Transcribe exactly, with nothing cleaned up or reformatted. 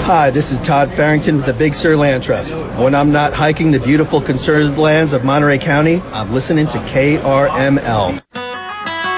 Hi, this is Todd Farrington with the Big Sur Land Trust. When I'm not hiking the beautiful conserved lands of Monterey County, I'm listening to K R M L.